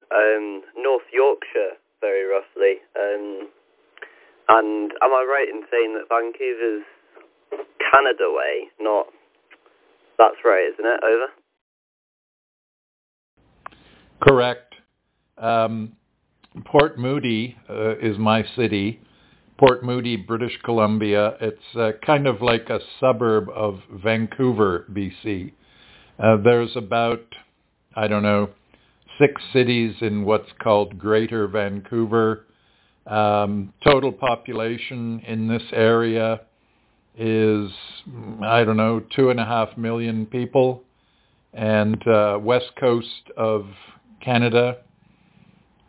North Yorkshire, very roughly. And am I right in saying that Vancouver's Canada way? Not. That's right, isn't it? Over. Correct. Port Moody is my city. Port Moody, British Columbia. It's kind of like a suburb of Vancouver, BC. There's about, 6 cities in what's called Greater Vancouver. Total population in this area is, 2.5 million people. And west coast of Canada,